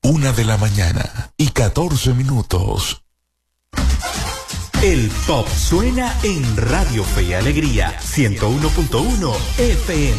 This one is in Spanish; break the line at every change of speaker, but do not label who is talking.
1:14
El pop suena en Radio Fe y Alegría 101.1 FM.